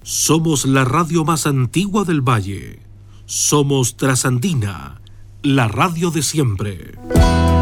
Somos la radio más antigua del Valle. Somos Trasandina, la radio de siempre.